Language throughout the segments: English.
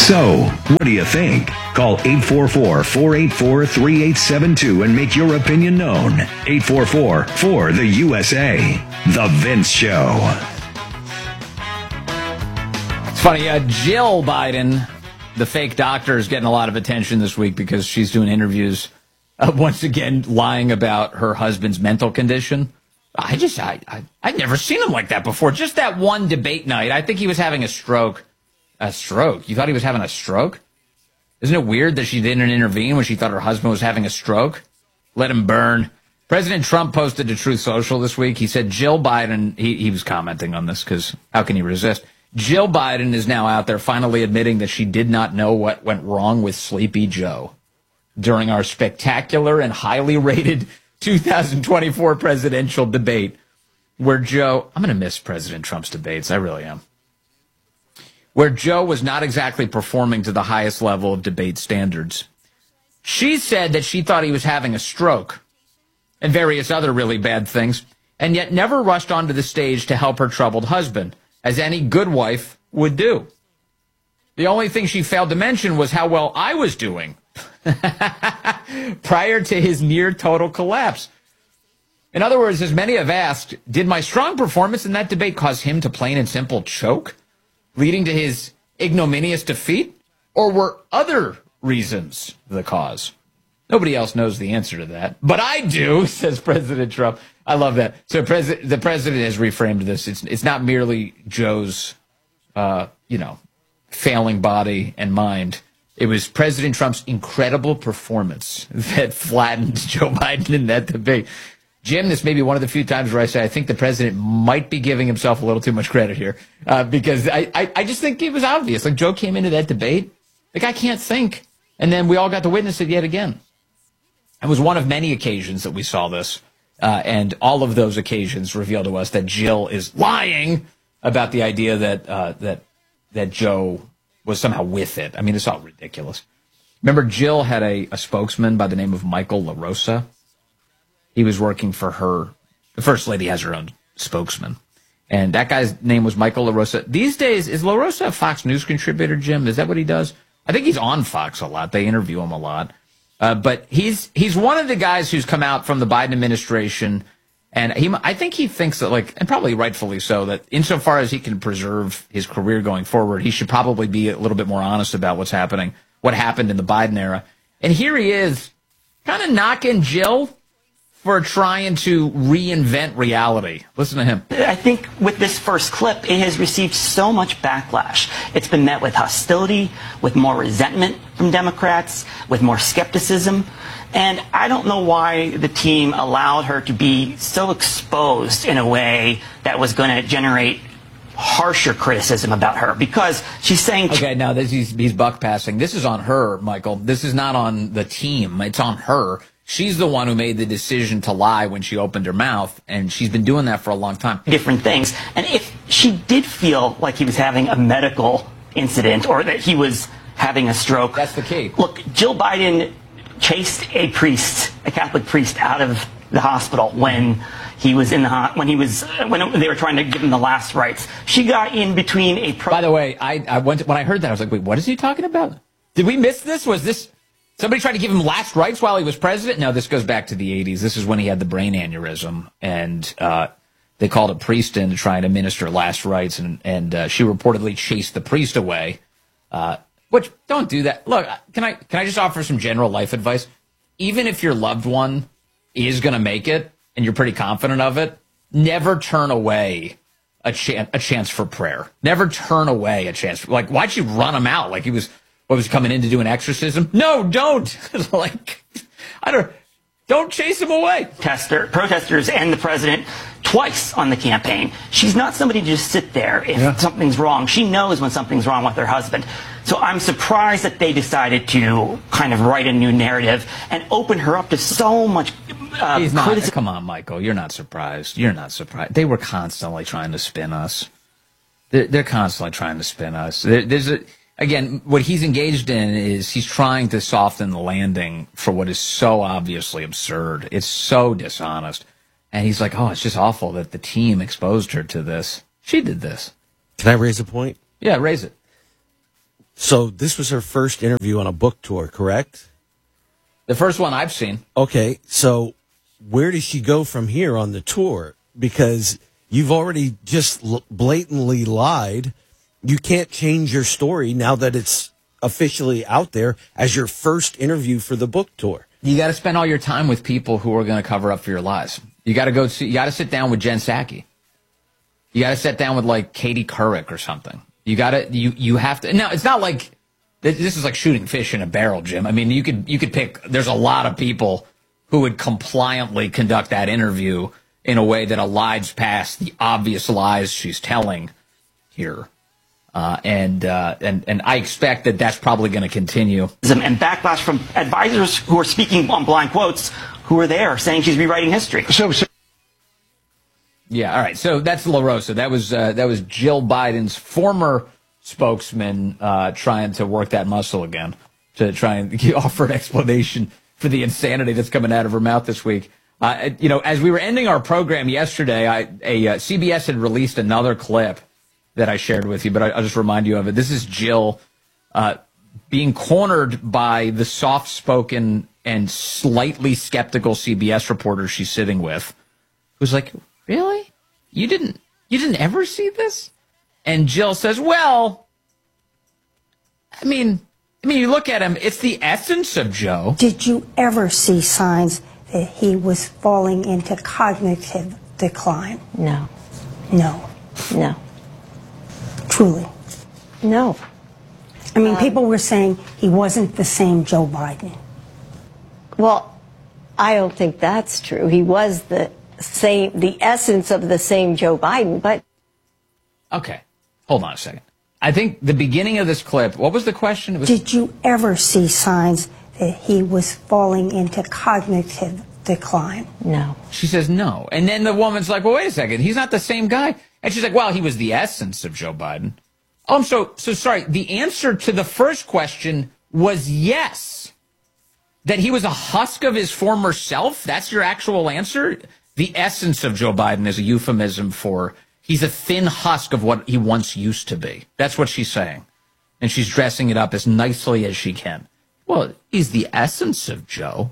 So, what do you think? Call 844-484-3872 and make your opinion known. 844-4-the-USA. The Vince Show. It's funny, Jill Biden, the fake doctor, is getting a lot of attention this week because she's doing interviews, once again, lying about her husband's mental condition. I'd never seen him like that before. Just that one debate night, I think he was having a stroke. A stroke? You thought he was having a stroke? Isn't it weird that she didn't intervene when she thought her husband was having a stroke? Let him burn. President Trump posted to Truth Social this week. He said Jill Biden, he was commenting on this because how can he resist? Jill Biden is now out there finally admitting that she did not know what went wrong with Sleepy Joe during our spectacular and highly rated 2024 presidential debate where Joe, I'm going to miss President Trump's debates. I really am. Where Joe was not exactly performing to the highest level of debate standards. She said that she thought he was having a stroke and various other really bad things, and yet never rushed onto the stage to help her troubled husband, as any good wife would do. The only thing she failed to mention was how well I was doing prior to his near total collapse. In other words, as many have asked, did my strong performance in that debate cause him to plain and simple choke, leading to his ignominious defeat? Or were other reasons the cause? Nobody else knows the answer to that. But I do, says President Trump. I love that. So the president has reframed this. It's not merely Joe's, failing body and mind. It was President Trump's incredible performance that flattened Joe Biden in that debate. Jim, this may be one of the few times where I say I think the president might be giving himself a little too much credit here because I just think it was obvious. Like, Joe came into that debate, the guy can't think. And then we all got to witness it yet again. It was one of many occasions that we saw this. And all of those occasions reveal to us that Jill is lying about the idea that Joe was somehow with it. I mean, it's all ridiculous. Remember, Jill had a spokesman by the name of Michael LaRosa. He was working for her. The First Lady has her own spokesman. And that guy's name was Michael LaRosa. These days, is LaRosa a Fox News contributor, Jim? Is that what he does? I think he's on Fox a lot. They interview him a lot. But he's one of the guys who's come out from the Biden administration. And I think he thinks that, and probably rightfully so, that insofar as he can preserve his career going forward, he should probably be a little bit more honest about what happened in the Biden era. And here he is, kind of knocking Jill for trying to reinvent reality. Listen to him. I think with this first clip, it has received so much backlash. It's been met with hostility, with more resentment from Democrats, with more skepticism. And I don't know why the team allowed her to be so exposed in a way that was going to generate harsher criticism about her, because she's saying... Okay, now he's buck passing. This is on her, Michael. This is not on the team. It's on her. She's the one who made the decision to lie when she opened her mouth, and she's been doing that for a long time. Different things. And if she did feel like he was having a medical incident or that he was having a stroke... That's the key. Look, Jill Biden chased a Catholic priest, out of the hospital when he was when they were trying to give him the last rites. She got in between a... By the way, when I heard that, I was like, wait, what is he talking about? Did we miss this? Was this... Somebody tried to give him last rites while he was president? No, this goes back to the 80s. This is when he had the brain aneurysm, and they called a priest in to try and administer last rites, and she reportedly chased the priest away. Which, don't do that. Look, can I just offer some general life advice? Even if your loved one is going to make it, and you're pretty confident of it, never turn away a chance for prayer. Never turn away a chance. Like, why'd you run him out? Like he was... What, was coming in to do an exorcism? No, don't. Don't chase him away. Protesters and the president twice on the campaign. She's not somebody to just sit there if something's wrong. She knows when something's wrong with her husband. So I'm surprised that they decided to kind of write a new narrative and open her up to so much criticism. Come on, Michael. You're not surprised. You're not surprised. They were constantly trying to spin us. They're constantly trying to spin us. Again, what he's engaged in is he's trying to soften the landing for what is so obviously absurd. It's so dishonest. And he's like, oh, it's just awful that the team exposed her to this. She did this. Can I raise a point? Yeah, raise it. So this was her first interview on a book tour, correct? The first one I've seen. Okay, so where does she go from here on the tour? Because you've already just blatantly lied. You can't change your story now that it's officially out there as your first interview for the book tour. You got to spend all your time with people who are going to cover up for your lies. You got to you got to sit down with Jen Psaki. You got to sit down with like Katie Couric or something. You got to, you have to. Now, it's not like this is like shooting fish in a barrel, Jim. I mean, you could pick. There's a lot of people who would compliantly conduct that interview in a way that elides past the obvious lies she's telling here. And I expect that that's probably going to continue. And backlash from advisors who are speaking on blind quotes who are there saying she's rewriting history. Yeah, all right. So that's La Rosa. That was Jill Biden's former spokesman trying to work that muscle again to try and offer an explanation for the insanity that's coming out of her mouth this week. As we were ending our program yesterday, CBS had released another clip that I shared with you, but I'll just remind you of it. This is Jill being cornered by the soft-spoken and slightly skeptical CBS reporter she's sitting with, who's like, "Really? You didn't ever see this?" And Jill says, "Well, I mean, you look at him, it's the essence of Joe." Did you ever see signs that he was falling into cognitive decline? No. No. No. Truly? No. I mean, people were saying he wasn't the same Joe Biden. Well, I don't think that's true. He was the essence of the same Joe Biden, but... Okay, hold on a second. I think the beginning of this clip, what was the question? Did you ever see signs that he was falling into cognitive decline? No. She says no. And then the woman's like, "Well, wait a second. He's not the same guy." And she's like, "Well, he was the essence of Joe Biden." Oh, I'm so sorry. The answer to the first question was yes. That he was a husk of his former self? That's your actual answer? The essence of Joe Biden is a euphemism for he's a thin husk of what he once used to be. That's what she's saying. And she's dressing it up as nicely as she can. Well, he's the essence of Joe.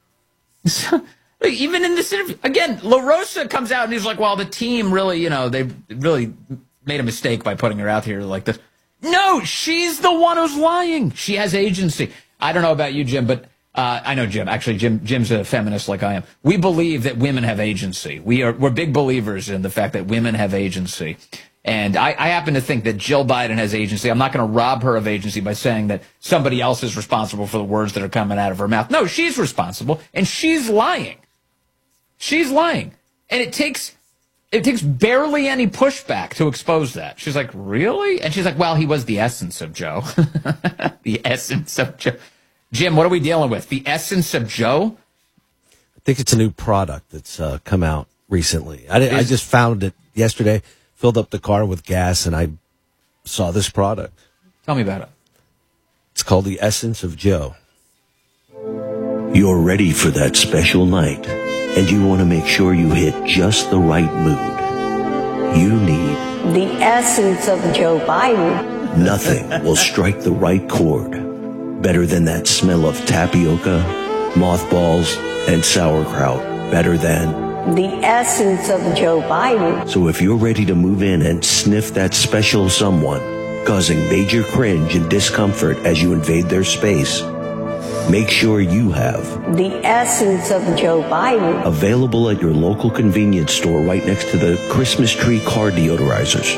Even in this interview, again, La Rosa comes out and he's like, "Well, the team really, they really made a mistake by putting her out here like this." No, she's the one who's lying. She has agency. I don't know about you, Jim, but I know Jim. Actually, Jim's a feminist like I am. We believe that women have agency. We're big believers in the fact that women have agency. And I happen to think that Jill Biden has agency. I'm not going to rob her of agency by saying that somebody else is responsible for the words that are coming out of her mouth. No, she's responsible, and she's lying. She's lying. And it takes barely any pushback to expose that. She's like, "Really?" And she's like, "Well, he was the essence of Joe." The essence of Joe. Jim, what are we dealing with? The essence of Joe? I think it's a new product that's come out recently. I just found it yesterday, filled up the car with gas, and I saw this product. Tell me about it. It's called the Essence of Joe. You're ready for that special night, and you want to make sure you hit just the right mood. You need the essence of Joe Biden. Nothing will strike the right chord better than that smell of tapioca, mothballs, and sauerkraut. Better than the essence of Joe Biden. So if you're ready to move in and sniff that special someone, causing major cringe and discomfort as you invade their space, make sure you have the essence of Joe Biden. Available at your local convenience store right next to the Christmas tree car deodorizers.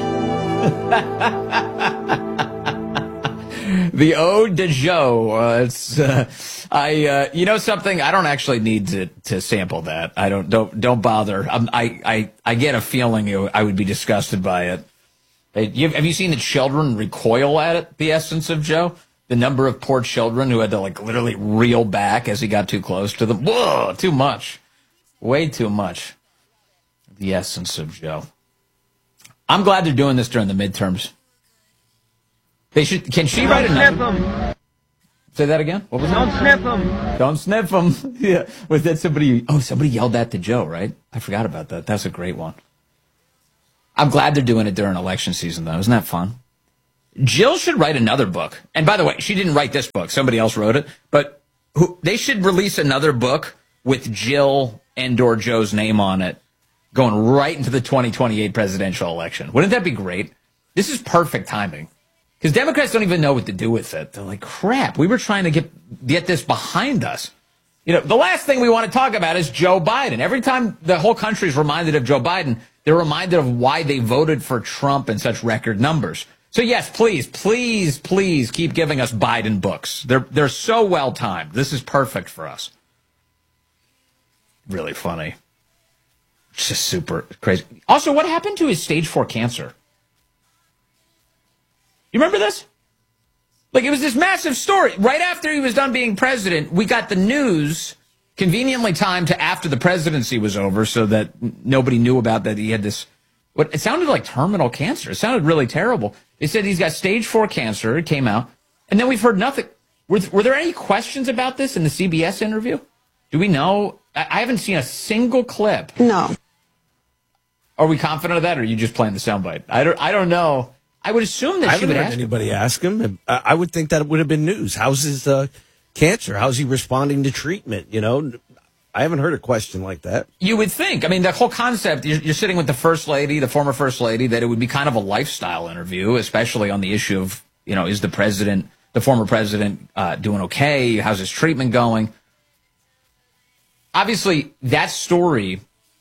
The Ode to Joe. You know something? I don't actually need to sample that. I don't bother. I get a feeling I would be disgusted by it. Have you seen the children recoil at it? The essence of Joe. The number of poor children who had to literally reel back as he got too close to them. Whoa, too much, way too much. The essence of Joe. I'm glad they're doing this during the midterms. They should. Can she write another? Don't sniff them. Say that again. What was that? Don't sniff them. Don't sniff them. Yeah. Was that somebody? Oh, somebody yelled that to Joe, right? I forgot about that. That's a great one. I'm glad they're doing it during election season, though. Isn't that fun? Jill should write another book. And by the way, she didn't write this book. Somebody else wrote it. But they should release another book with Jill and/or Joe's name on it, going right into the 2028 presidential election. Wouldn't that be great? This is perfect timing. Because Democrats don't even know what to do with it. They're like, crap, we were trying to get this behind us. You know, the last thing we want to talk about is Joe Biden. Every time the whole country is reminded of Joe Biden, they're reminded of why they voted for Trump in such record numbers. So yes, please, please, please keep giving us Biden books. They're so well timed. This is perfect for us. Really funny. It's just super crazy. Also, what happened to his stage 4 cancer? You remember this? Like, it was this massive story. Right after he was done being president, we got the news conveniently timed to after the presidency was over so that nobody knew about that he had this, what it sounded like terminal cancer. It sounded really terrible. They said he's got stage 4 cancer. It came out. And then we've heard nothing. Were there any questions about this in the CBS interview? Do we know? I haven't seen a single clip. No. Are we confident of that, or are you just playing the soundbite? I don't know. I would assume that I she would haven't ask heard anybody ask him. I would think that it would have been news. How's his cancer? How's he responding to treatment? You know, I haven't heard a question like that. You would think. I mean, the whole concept, you're sitting with the first lady, the former first lady, that it would be kind of a lifestyle interview, especially on the issue of, you know, is the former president doing okay? How's his treatment going? Obviously, that story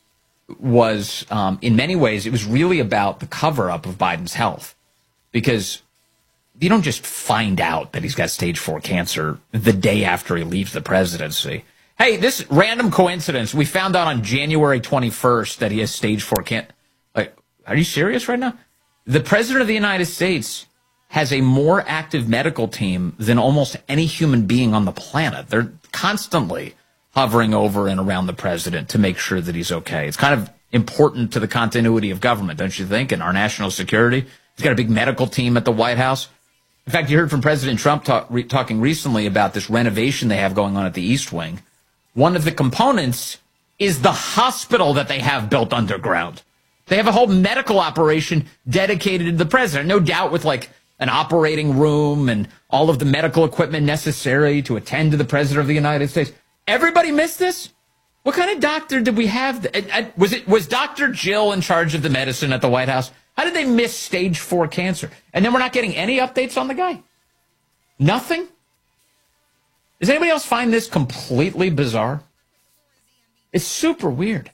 was, in many ways, it was really about the cover-up of Biden's health. Because you don't just find out that he's got stage 4 cancer the day after he leaves the presidency. Hey, this random coincidence, we found out on January 21st that he has stage 4 cancer. Like, are you serious right now? The president of the United States has a more active medical team than almost any human being on the planet. They're constantly hovering over and around the president to make sure that he's okay. It's kind of important to the continuity of government, don't you think, and our national security? He's got a big medical team at the White House. In fact, you heard from President Trump talking recently about this renovation they have going on at the East Wing. One of the components is the hospital that they have built underground. They have a whole medical operation dedicated to the president, no doubt with like an operating room and all of the medical equipment necessary to attend to the president of the United States. Everybody missed this? What kind of doctor did we have? Was Dr. Jill in charge of the medicine at the White House? How did they miss stage 4 cancer? And then we're not getting any updates on the guy? Nothing? Does anybody else find this completely bizarre? It's super weird.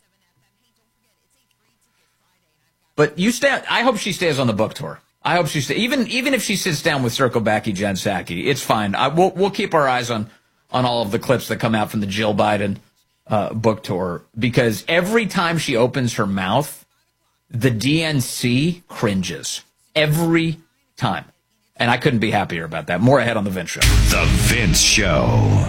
But I hope she stays on the book tour. I hope she stays. Even if she sits down with Circlebacky Jen Psaki, it's fine. We'll keep our eyes on all of the clips that come out from the Jill Biden book tour, because every time she opens her mouth, the DNC cringes. Every time. And I couldn't be happier about that. More ahead on The Vince Show. The Vince Show.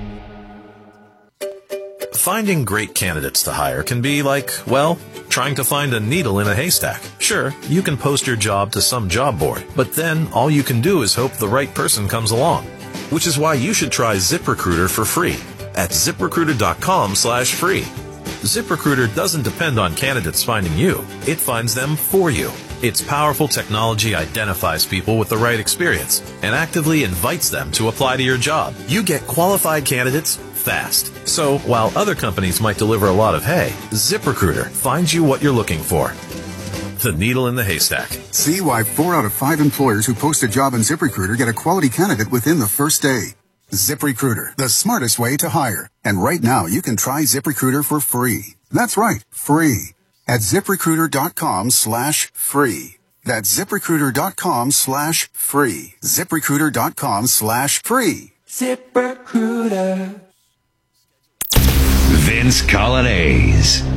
Finding great candidates to hire can be like, well, trying to find a needle in a haystack. Sure, you can post your job to some job board, but then all you can do is hope the right person comes along. Which is why you should try ZipRecruiter for free at ZipRecruiter.com/free. ZipRecruiter doesn't depend on candidates finding you. It finds them for you. Its powerful technology identifies people with the right experience and actively invites them to apply to your job. You get qualified candidates fast. So while other companies might deliver a lot of hay, ZipRecruiter finds you what you're looking for. The needle in the haystack. See why 4 out of 5 employers who post a job on ZipRecruiter get a quality candidate within the first day. ZipRecruiter, the smartest way to hire. And right now, you can try ZipRecruiter for free. That's right, free. At ZipRecruiter.com/free. That's ZipRecruiter.com/free. ZipRecruiter.com/free. ZipRecruiter. Vince Colonnese.